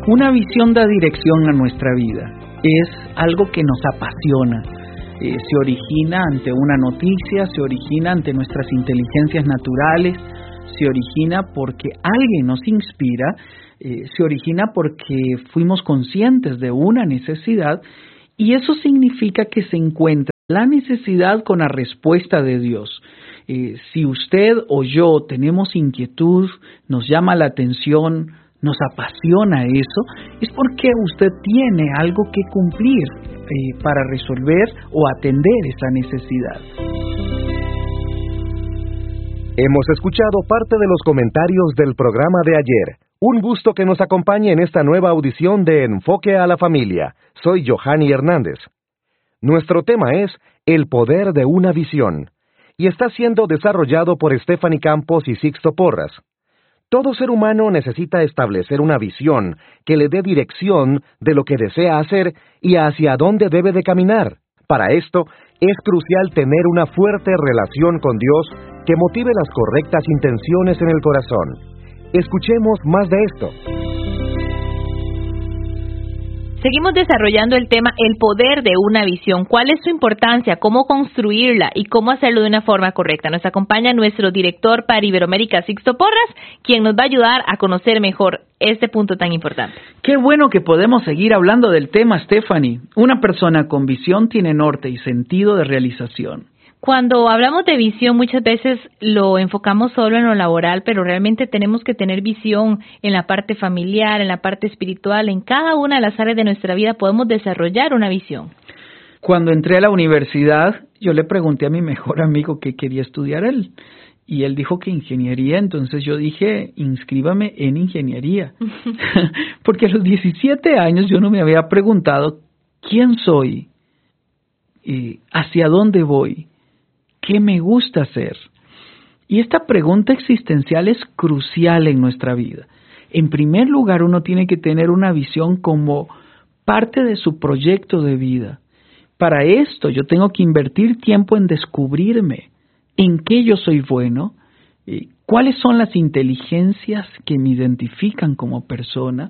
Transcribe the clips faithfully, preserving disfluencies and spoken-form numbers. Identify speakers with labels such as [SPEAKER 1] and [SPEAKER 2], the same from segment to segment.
[SPEAKER 1] Una visión da dirección a nuestra vida. Es algo que nos apasiona. Eh, se origina ante una noticia, se origina ante nuestras inteligencias naturales, se origina porque alguien nos inspira, eh, se origina porque fuimos conscientes de una necesidad, y eso significa que se encuentra la necesidad con la respuesta de Dios. Eh, si usted o yo tenemos inquietud, nos llama la atención, nos apasiona eso, es porque usted tiene algo que cumplir eh, para resolver o atender esa necesidad.
[SPEAKER 2] Hemos escuchado parte de los comentarios del programa de ayer. Un gusto que nos acompañe en esta nueva audición de Enfoque a la Familia. Soy Johanny Hernández. Nuestro tema es El poder de una visión, y está siendo desarrollado por Stephanie Campos y Sixto Porras. Todo ser humano necesita establecer una visión que le dé dirección de lo que desea hacer y hacia dónde debe de caminar. Para esto, es crucial tener una fuerte relación con Dios que motive las correctas intenciones en el corazón. Escuchemos más de esto.
[SPEAKER 3] Seguimos desarrollando el tema El poder de una visión. ¿Cuál es su importancia? ¿Cómo construirla? ¿Y cómo hacerlo de una forma correcta? Nos acompaña nuestro director para Iberoamérica, Sixto Porras, quien nos va a ayudar a conocer mejor este punto tan importante.
[SPEAKER 1] Qué bueno que podemos seguir hablando del tema, Stephanie. Una persona con visión tiene norte y sentido de realización.
[SPEAKER 3] Cuando hablamos de visión, muchas veces lo enfocamos solo en lo laboral, pero realmente tenemos que tener visión en la parte familiar, en la parte espiritual. En cada una de las áreas de nuestra vida podemos desarrollar una visión.
[SPEAKER 1] Cuando entré a la universidad, yo le pregunté a mi mejor amigo qué quería estudiar él. Y él dijo que ingeniería, entonces yo dije, inscríbame en ingeniería. Porque a los diecisiete años yo no me había preguntado quién soy, y hacia dónde voy, qué me gusta hacer. Y esta pregunta existencial es crucial en nuestra vida. En primer lugar, uno tiene que tener una visión como parte de su proyecto de vida. Para esto yo tengo que invertir tiempo en descubrirme en qué yo soy bueno, cuáles son las inteligencias que me identifican como persona,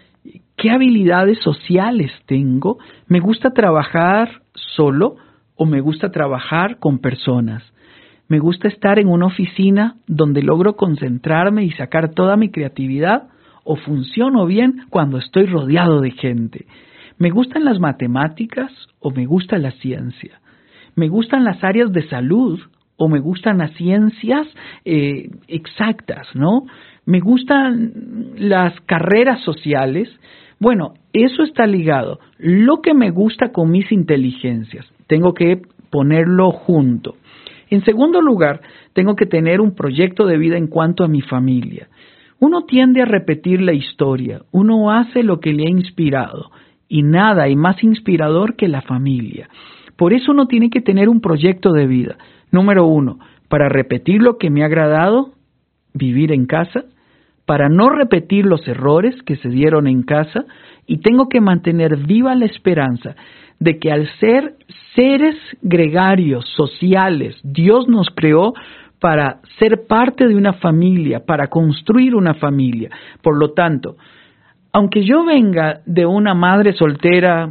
[SPEAKER 1] qué habilidades sociales tengo, me gusta trabajar solo o me gusta trabajar con personas. Me gusta estar en una oficina donde logro concentrarme y sacar toda mi creatividad, o funciono bien cuando estoy rodeado de gente. Me gustan las matemáticas o me gusta la ciencia. Me gustan las áreas de salud o me gustan las ciencias eh, exactas, ¿no? Me gustan las carreras sociales. Bueno, eso está ligado. Lo que me gusta con mis inteligencias, tengo que ponerlo junto. En segundo lugar, tengo que tener un proyecto de vida en cuanto a mi familia. Uno tiende a repetir la historia, uno hace lo que le ha inspirado, y nada hay más inspirador que la familia. Por eso uno tiene que tener un proyecto de vida. Número uno, para repetir lo que me ha agradado, vivir en casa, para no repetir los errores que se dieron en casa, y tengo que mantener viva la esperanza de que al ser seres gregarios, sociales, Dios nos creó para ser parte de una familia, para construir una familia. Por lo tanto, aunque yo venga de una madre soltera,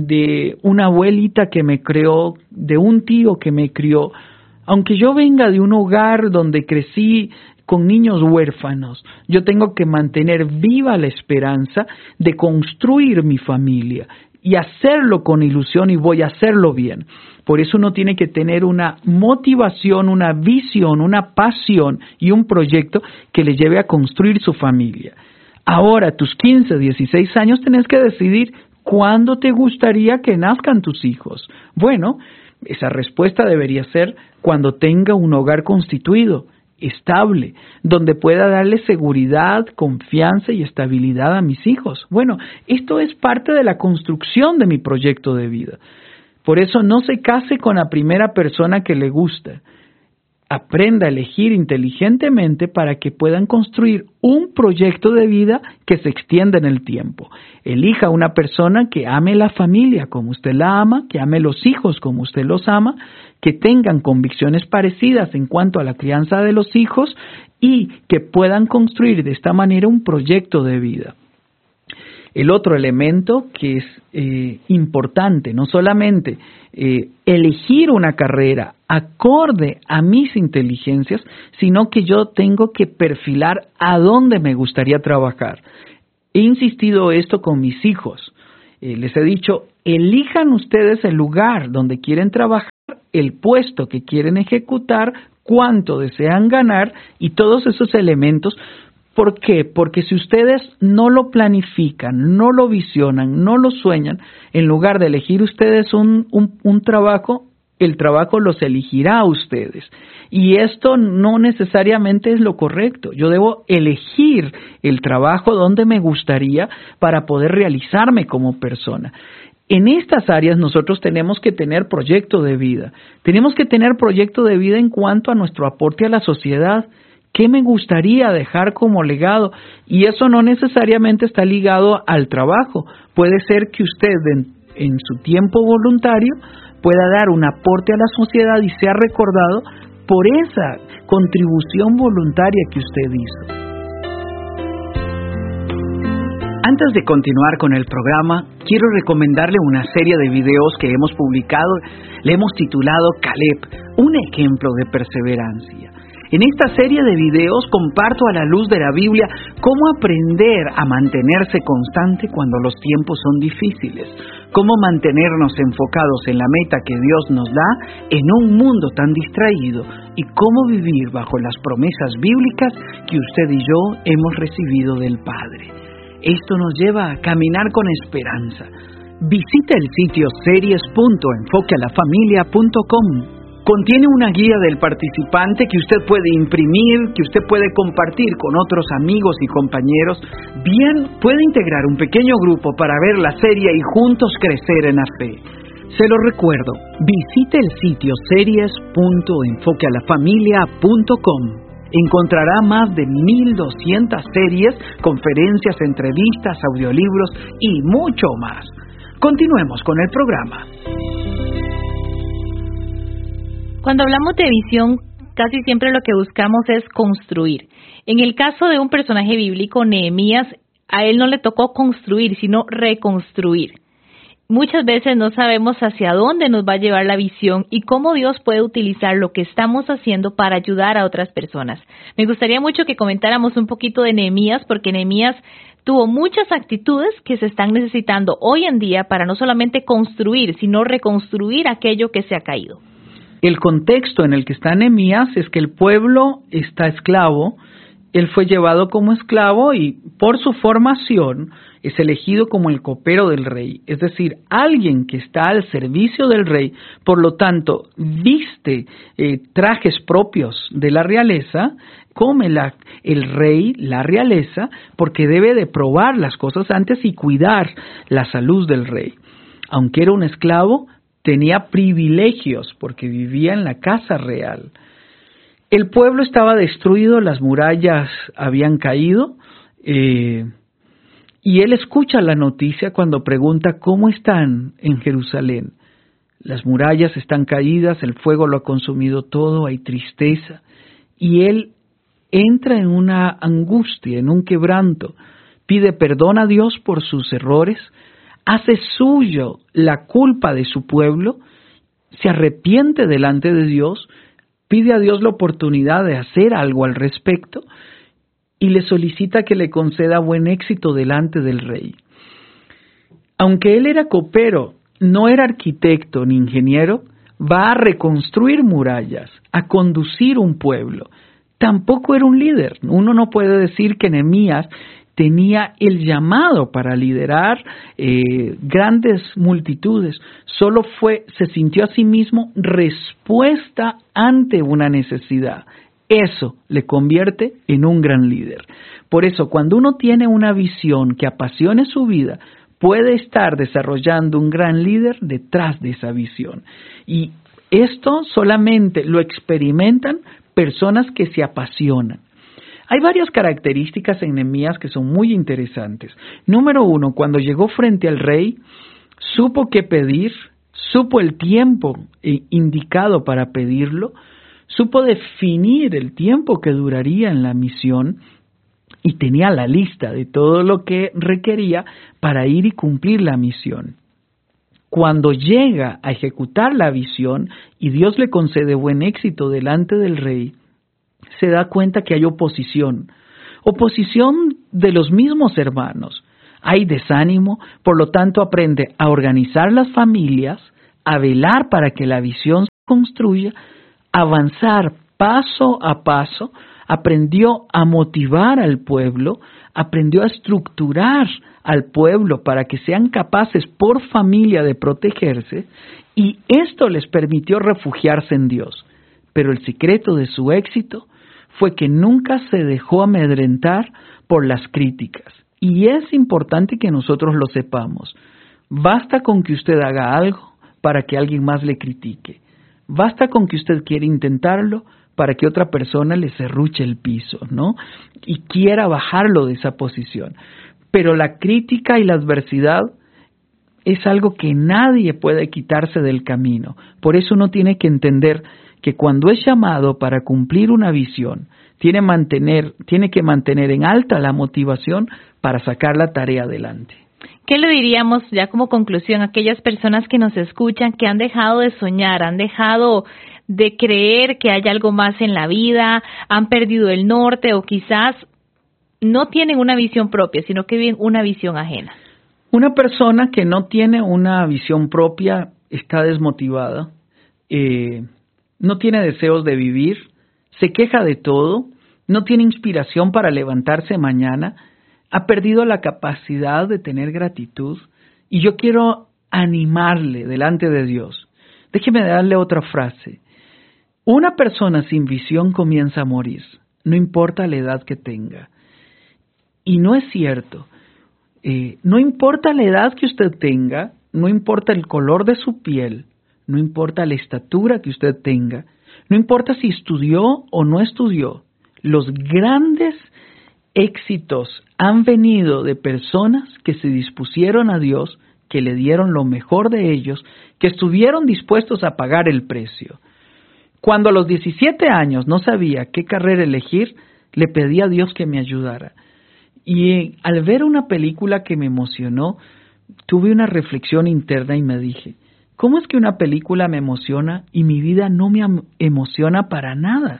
[SPEAKER 1] de una abuelita que me crió, de un tío que me crió, aunque yo venga de un hogar donde crecí con niños huérfanos, yo tengo que mantener viva la esperanza de construir mi familia y hacerlo con ilusión, y voy a hacerlo bien. Por eso uno tiene que tener una motivación, una visión, una pasión y un proyecto que le lleve a construir su familia. Ahora, a tus quince, dieciséis años, tenés que decidir cuándo te gustaría que nazcan tus hijos. Bueno, esa respuesta debería ser cuando tenga un hogar constituido, estable, donde pueda darle seguridad, confianza y estabilidad a mis hijos. Bueno, esto es parte de la construcción de mi proyecto de vida. Por eso no se case con la primera persona que le gusta. Aprenda a elegir inteligentemente para que puedan construir un proyecto de vida que se extienda en el tiempo. Elija una persona que ame la familia como usted la ama, que ame los hijos como usted los ama, que tengan convicciones parecidas en cuanto a la crianza de los hijos y que puedan construir de esta manera un proyecto de vida. el otro elemento que es eh, importante, no solamente eh, elegir una carrera acorde a mis inteligencias, sino que yo tengo que perfilar a dónde me gustaría trabajar. He insistido esto con mis hijos. Eh, les he dicho, elijan ustedes el lugar donde quieren trabajar, el puesto que quieren ejecutar, cuánto desean ganar y todos esos elementos. ¿Por qué? Porque si ustedes no lo planifican, no lo visionan, no lo sueñan, en lugar de elegir ustedes un, un, un trabajo, el trabajo los elegirá a ustedes. Y esto no necesariamente es lo correcto. Yo debo elegir el trabajo donde me gustaría para poder realizarme como persona. En estas áreas nosotros tenemos que tener proyecto de vida. Tenemos que tener proyecto de vida en cuanto a nuestro aporte a la sociedad. ¿Qué me gustaría dejar como legado? Y eso no necesariamente está ligado al trabajo. Puede ser que usted en, en su tiempo voluntario pueda dar un aporte a la sociedad y sea recordado por esa contribución voluntaria que usted hizo. Antes de continuar con el programa, quiero recomendarle una serie de videos que hemos publicado. Le hemos titulado Caleb, un ejemplo de perseverancia. En esta serie de videos comparto a la luz de la Biblia cómo aprender a mantenerse constante cuando los tiempos son difíciles, cómo mantenernos enfocados en la meta que Dios nos da en un mundo tan distraído y cómo vivir bajo las promesas bíblicas que usted y yo hemos recibido del Padre. Esto nos lleva a caminar con esperanza. Visite el sitio series punto enfoque a la familia punto com. Contiene una guía del participante que usted puede imprimir, que usted puede compartir con otros amigos y compañeros. Bien, puede integrar un pequeño grupo para ver la serie y juntos crecer en la fe. Se lo recuerdo, visite el sitio series punto enfoque a la familia punto com. Encontrará más de mil doscientas series, conferencias, entrevistas, audiolibros y mucho más. Continuemos con el programa.
[SPEAKER 3] Cuando hablamos de visión, casi siempre lo que buscamos es construir. En el caso de un personaje bíblico, Nehemías, a él no le tocó construir, sino reconstruir. Muchas veces no sabemos hacia dónde nos va a llevar la visión y cómo Dios puede utilizar lo que estamos haciendo para ayudar a otras personas. Me gustaría mucho que comentáramos un poquito de Nehemías, porque Nehemías tuvo muchas actitudes que se están necesitando hoy en día para no solamente construir, sino reconstruir aquello que se ha caído.
[SPEAKER 1] El contexto en el que está Nehemías es que el pueblo está esclavo, él fue llevado como esclavo y por su formación es elegido como el copero del rey, es decir, alguien que está al servicio del rey, por lo tanto viste eh, trajes propios de la realeza, come la, el rey, la realeza, porque debe de probar las cosas antes y cuidar la salud del rey. Aunque era un esclavo, tenía privilegios porque vivía en la casa real. El pueblo estaba destruido, las murallas habían caído, eh, y él escucha la noticia cuando pregunta cómo están en Jerusalén. Las murallas están caídas, el fuego lo ha consumido todo, hay tristeza, y él entra en una angustia, en un quebranto, pide perdón a Dios por sus errores, hace suyo la culpa de su pueblo, se arrepiente delante de Dios, pide a Dios la oportunidad de hacer algo al respecto y le solicita que le conceda buen éxito delante del rey. Aunque él era copero, no era arquitecto ni ingeniero, va a reconstruir murallas, a conducir un pueblo. Tampoco era un líder. Uno no puede decir que Nehemías tenía el llamado para liderar eh, grandes multitudes. Solo fue, se sintió a sí mismo respuesta ante una necesidad. Eso le convierte en un gran líder. Por eso, cuando uno tiene una visión que apasione su vida, puede estar desarrollando un gran líder detrás de esa visión. Y esto solamente lo experimentan personas que se apasionan. Hay varias características en Nehemías que son muy interesantes. Número uno, cuando llegó frente al rey, supo qué pedir, supo el tiempo indicado para pedirlo, supo definir el tiempo que duraría en la misión y tenía la lista de todo lo que requería para ir y cumplir la misión. Cuando llega a ejecutar la visión y Dios le concede buen éxito delante del rey, se da cuenta que hay oposición, oposición de los mismos hermanos. Hay desánimo, por lo tanto aprende a organizar las familias, a velar para que la visión se construya, avanzar paso a paso, aprendió a motivar al pueblo, aprendió a estructurar al pueblo para que sean capaces por familia de protegerse, y esto les permitió refugiarse en Dios. Pero el secreto de su éxito fue que nunca se dejó amedrentar por las críticas. Y es importante que nosotros lo sepamos. Basta con que usted haga algo para que alguien más le critique. Basta con que usted quiera intentarlo para que otra persona le serruche el piso, ¿no? Y quiera bajarlo de esa posición. Pero la crítica y la adversidad es algo que nadie puede quitarse del camino. Por eso uno tiene que entender que cuando es llamado para cumplir una visión, tiene, mantener, tiene que mantener en alta la motivación para sacar la tarea adelante.
[SPEAKER 3] ¿Qué le diríamos ya como conclusión a aquellas personas que nos escuchan, que han dejado de soñar, han dejado de creer que hay algo más en la vida, han perdido el norte o quizás no tienen una visión propia, sino que viven una visión ajena?
[SPEAKER 1] Una persona que no tiene una visión propia está desmotivada, eh, no tiene deseos de vivir, se queja de todo, no tiene inspiración para levantarse mañana, ha perdido la capacidad de tener gratitud. Y yo quiero animarle delante de Dios. Déjeme darle otra frase. Una persona sin visión comienza a morir, no importa la edad que tenga. Y no es cierto. Eh, no importa la edad que usted tenga, no importa el color de su piel, no importa la estatura que usted tenga, no importa si estudió o no estudió. Los grandes éxitos han venido de personas que se dispusieron a Dios, que le dieron lo mejor de ellos, que estuvieron dispuestos a pagar el precio. Cuando a los diecisiete años no sabía qué carrera elegir, le pedí a Dios que me ayudara. Y al ver una película que me emocionó, tuve una reflexión interna y me dije, ¿cómo es que una película me emociona y mi vida no me emociona para nada?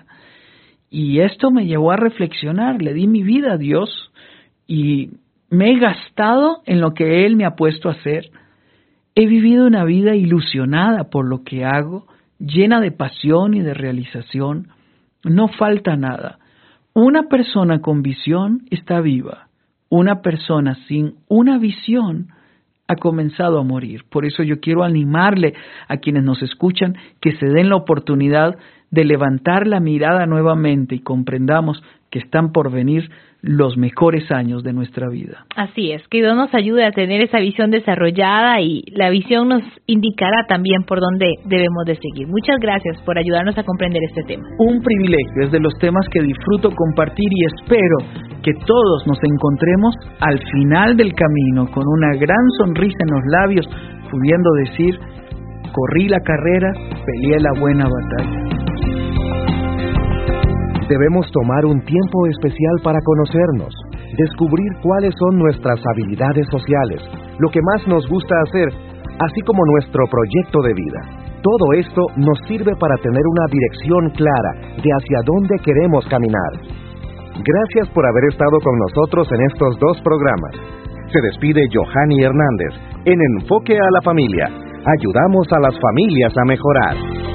[SPEAKER 1] Y esto me llevó a reflexionar, le di mi vida a Dios y me he gastado en lo que Él me ha puesto a hacer. He vivido una vida ilusionada por lo que hago, llena de pasión y de realización. No falta nada. Una persona con visión está viva. Una persona sin una visión ha comenzado a morir. Por eso yo quiero animarle a quienes nos escuchan que se den la oportunidad de levantar la mirada nuevamente y comprendamos que están por venir los mejores años de nuestra vida.
[SPEAKER 3] Así es, que Dios nos ayude a tener esa visión desarrollada y la visión nos indicará también por dónde debemos de seguir. Muchas gracias por ayudarnos a comprender este tema.
[SPEAKER 1] Un privilegio, es de los temas que disfruto compartir y espero que todos nos encontremos al final del camino con una gran sonrisa en los labios, pudiendo decir, corrí la carrera, peleé la buena batalla.
[SPEAKER 2] Debemos tomar un tiempo especial para conocernos, descubrir cuáles son nuestras habilidades sociales, lo que más nos gusta hacer, así como nuestro proyecto de vida. Todo esto nos sirve para tener una dirección clara de hacia dónde queremos caminar. Gracias por haber estado con nosotros en estos dos programas. Se despide Johanny Hernández en Enfoque a la Familia. Ayudamos a las familias a mejorar.